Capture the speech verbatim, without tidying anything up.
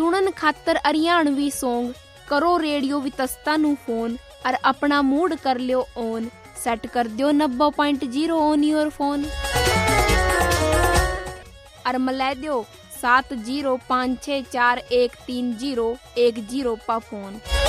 सुनन खातर हरियाणवी सॉन्ग करो रेडियो वितस्ता नु फोन और अपना मूड कर लियो ऑन। सेट कर दियो नब्बे point zero on your phone और मिला दियो सात जीरो पाँच छः चार एक तीन जीरो एक जीरो पा फोन।